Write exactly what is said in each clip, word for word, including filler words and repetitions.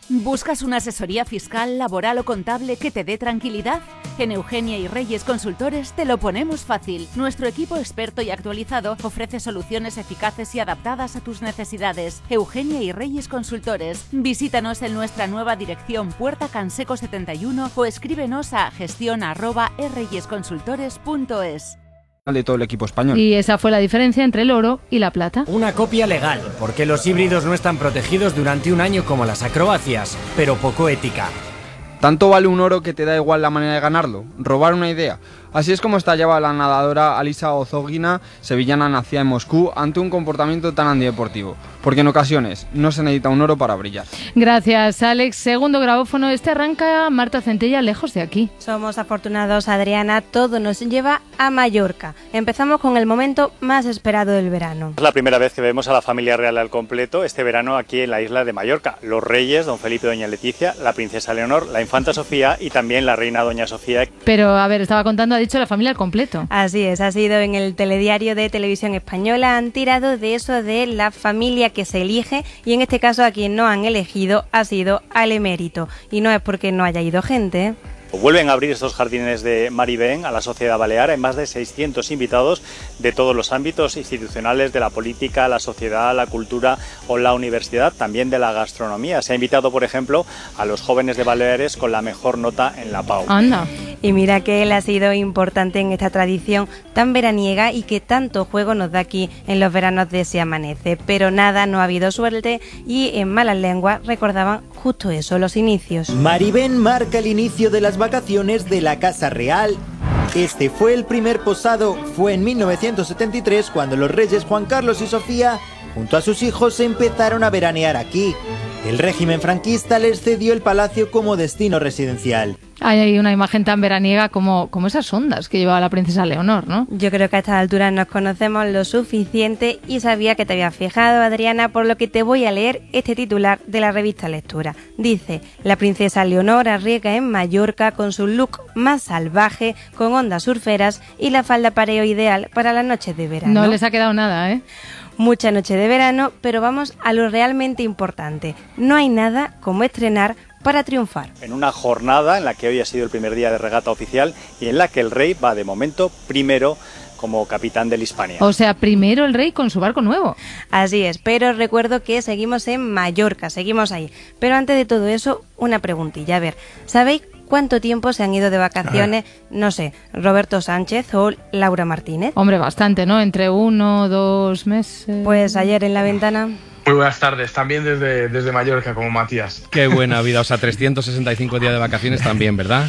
¿Buscas una asesoría fiscal, laboral o contable que te dé tranquilidad? En Eugenia y Reyes Consultores te lo ponemos fácil. Nuestro equipo experto y actualizado ofrece soluciones eficaces y adaptadas a tus necesidades. Eugenia y Reyes Consultores. Visítanos en nuestra nueva dirección Puerta Canseco setenta y uno o escríbenos a gestión arroba erreyesconsultores punto es. De todo el equipo español. Y esa fue la diferencia entre el oro y la plata. Una copia legal, porque los híbridos no están protegidos durante un año como las acrobacias, pero poco ética. ¿Tanto vale un oro que te da igual la manera de ganarlo? ¿Robar una idea? Así es como estallaba la nadadora Alisa Ozogina, sevillana nacida en Moscú, ante un comportamiento tan antideportivo. Porque en ocasiones no se necesita un oro para brillar. Gracias, Alex. Segundo grabófono. Este arranca Marta Centella, lejos de aquí. Somos afortunados, Adriana. Todo nos lleva a Mallorca. Empezamos con el momento más esperado del verano. Es la primera vez que vemos a la familia real al completo este verano aquí en la isla de Mallorca. Los reyes, don Felipe y doña Leticia, la princesa Leonor, la infanta Sofía y también la reina doña Sofía. Pero, a ver, estaba contando, ha dicho la familia al completo. Así es, ha sido en el telediario de Televisión Española. Han tirado de eso de la familia que se elige, y en este caso a quien no han elegido ha sido al emérito. Y no es porque no haya ido gente, ¿eh? Vuelven a abrir estos jardines de Maribén a la sociedad balear. Hay más de seiscientos invitados de todos los ámbitos institucionales, de la política, la sociedad, la cultura o la universidad, también de la gastronomía. Se ha invitado, por ejemplo, a los jóvenes de Baleares con la mejor nota en la P A U. Anda. Y mira que él ha sido importante en esta tradición tan veraniega y que tanto juego nos da aquí en los veranos de Se Amanece. Pero nada, no ha habido suerte y en malas lenguas recordaban justo eso, los inicios. Maribén marca el inicio de las vacaciones de la Casa Real. Este fue el primer posado. Fue en mil novecientos setenta y tres cuando los reyes Juan Carlos y Sofía, junto a sus hijos, empezaron a veranear aquí. El régimen franquista les cedió el palacio como destino residencial. Hay ahí una imagen tan veraniega como, como esas ondas que llevaba la princesa Leonor, ¿no? Yo creo que a estas alturas nos conocemos lo suficiente y sabía que te habías fijado, Adriana, por lo que te voy a leer este titular de la revista Lectura. Dice: la princesa Leonor arriesga en Mallorca con su look más salvaje, con ondas surferas y la falda pareo ideal para las noches de verano. No les ha quedado nada, ¿eh? Mucha noche de verano, pero vamos a lo realmente importante. No hay nada como estrenar para triunfar. En una jornada en la que hoy ha sido el primer día de regata oficial y en la que el rey va de momento primero como capitán del Hispania. O sea, primero el rey con su barco nuevo. Así es, pero recuerdo que seguimos en Mallorca, seguimos ahí. Pero antes de todo eso, una preguntilla. A ver, ¿sabéis cuánto tiempo se han ido de vacaciones, no sé, Roberto Sánchez o Laura Martínez? Hombre, bastante, ¿no? Entre uno, dos meses. Pues ayer en La Ventana. Muy buenas tardes, también desde, desde Mallorca, como Matías. Qué buena vida, o sea, trescientos sesenta y cinco días de vacaciones también, ¿verdad?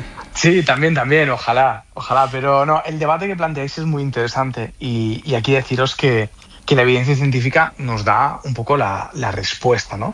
Sí, también, también, ojalá, ojalá, pero no, el debate que planteáis es muy interesante y, y aquí deciros que, que la evidencia científica nos da un poco la, la respuesta, ¿no?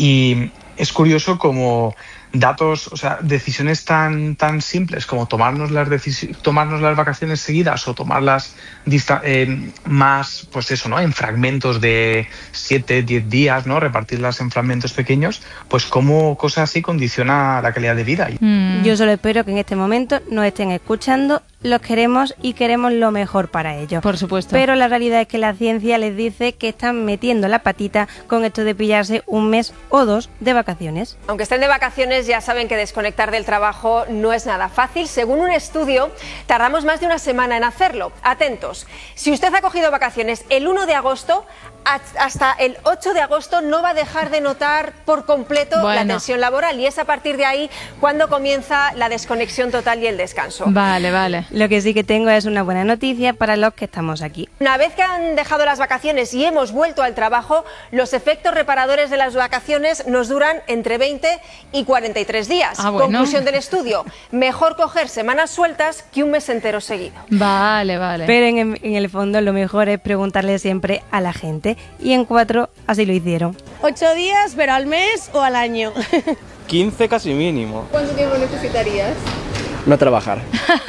Y es curioso como datos, o sea, decisiones tan tan simples como tomarnos las decisi- tomarnos las vacaciones seguidas o tomarlas dista- eh, más, pues eso, ¿no? En fragmentos de siete, diez días, ¿no? Repartirlas en fragmentos pequeños, pues cómo cosas así condiciona la calidad de vida. Mm. Yo solo espero que en este momento nos estén escuchando. Los queremos y queremos lo mejor para ellos. Por supuesto. Pero la realidad es que la ciencia les dice que están metiendo la patita con esto de pillarse un mes o dos de vacaciones. Aunque estén de vacaciones, ya saben que desconectar del trabajo no es nada fácil. Según un estudio, tardamos más de una semana en hacerlo. Atentos, si usted ha cogido vacaciones el uno de agosto, hasta el ocho de agosto no va a dejar de notar por completo bueno. la tensión laboral, y es a partir de ahí cuando comienza la desconexión total y el descanso. Vale, vale. Lo que sí que tengo es una buena noticia para los que estamos aquí. Una vez que han dejado las vacaciones y hemos vuelto al trabajo, los efectos reparadores de las vacaciones nos duran entre veinte y cuarenta y tres días. Ah, bueno. Conclusión del estudio: mejor coger semanas sueltas que un mes entero seguido. Vale, vale. Pero en, en el fondo lo mejor es preguntarle siempre a la gente. Y en cuatro así lo hicieron. ¿Ocho días, pero al mes o al año? quince casi mínimo. ¿Cuánto tiempo necesitarías? No trabajar.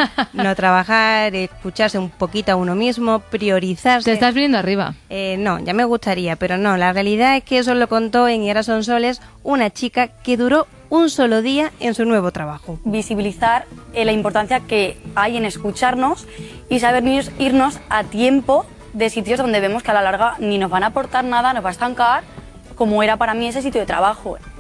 No trabajar, escucharse un poquito a uno mismo, priorizarse. ¿Te estás viniendo arriba? Eh, no, ya me gustaría, pero no. La realidad es que eso lo contó en Y ahora son soles una chica que duró un solo día en su nuevo trabajo. Visibilizar eh, la importancia que hay en escucharnos y saber irnos a tiempo de sitios donde vemos que a la larga ni nos van a aportar nada, nos va a estancar, como era para mí ese sitio de trabajo.